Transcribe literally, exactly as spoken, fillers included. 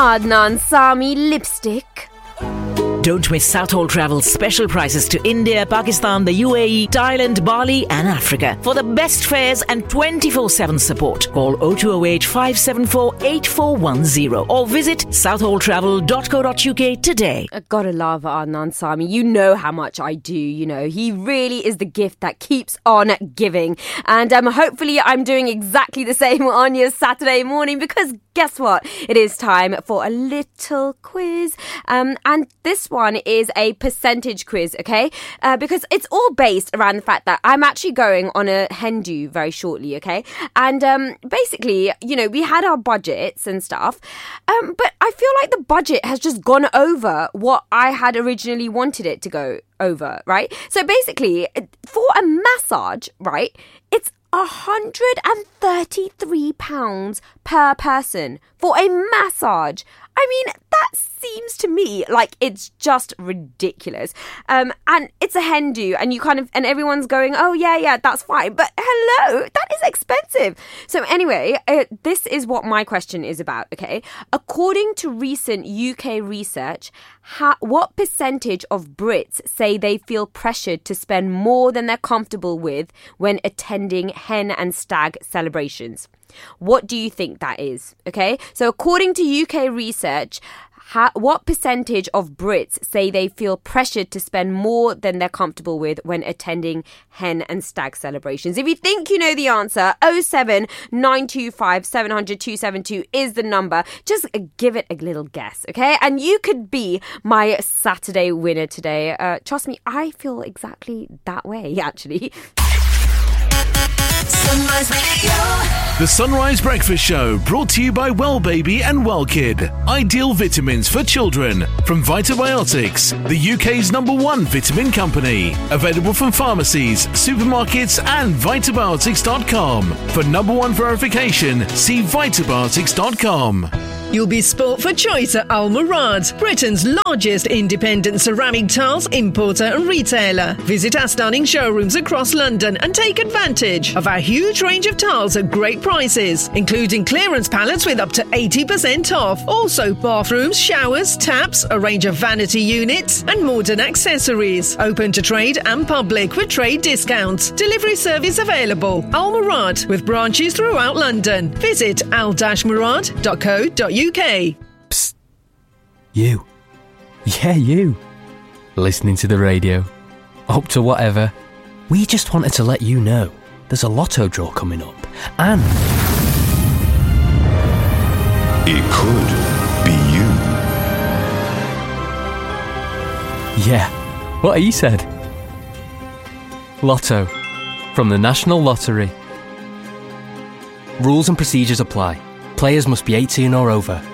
Adnan Sami lipstick. Don't miss Southall Travel's special prices to India, Pakistan, the U A E, Thailand, Bali and Africa. For the best fares and twenty-four seven support, call oh two oh eight, five seven four, eight four one oh or visit southall travel dot co dot uk today. I gotta love Adnan Sami. You know how much I do, you know. He really is the gift that keeps on giving. And um, hopefully I'm doing exactly the same on your Saturday morning, because guess what? It is time for a little quiz. Um, and this one is a percentage quiz, okay? Uh, because it's all based around the fact that I'm actually going on a hen do very shortly, okay? And um, basically, you know, we had our budgets and stuff, um, but I feel like the budget has just gone over what I had originally wanted it to go over, right? So basically, for a massage, right, it's one hundred thirty-three pounds per person for a massage. I mean, that seems to me like it's just ridiculous. Um, and it's a hen do, and you kind of, and everyone's going, oh yeah, yeah, that's fine. But hello, that is expensive. So anyway, uh, this is what my question is about, okay? According to recent U K research, ha- what percentage of Brits say they feel pressured to spend more than they're comfortable with when attending hen and stag celebrations? What do you think that is? Okay, so according to U K research, ha- what percentage of Brits say they feel pressured to spend more than they're comfortable with when attending hen and stag celebrations? If you think you know the answer, oh seven nine two five seven hundred two seven two is the number. Just give it a little guess, okay? And you could be my Saturday winner today. Uh, trust me, I feel exactly that way, actually. Sunrise Radio. The Sunrise Breakfast Show, brought to you by Well Baby and Well Kid. Ideal vitamins for children from Vitabiotics, the U K's number one vitamin company. Available from pharmacies, supermarkets and vitabiotics dot com. For number one verification, see vitabiotics dot com. You'll be sport for choice at Al Murad, Britain's largest independent ceramic tiles importer and retailer. Visit our stunning showrooms across London and take advantage of our huge range of tiles at great prices, including clearance pallets with up to eighty percent off. Also bathrooms, showers, taps, a range of vanity units and modern accessories. Open to trade and public with trade discounts. Delivery service available. Al Murad, with branches throughout London. Visit al murad dot co dot uk. U K. Psst. You. Yeah, you. Listening to the radio. Up to whatever. We just wanted to let you know there's a lotto draw coming up. And it could be you. Yeah, what he said. Lotto. From the National Lottery. Rules and procedures apply. Players must be eighteen or over.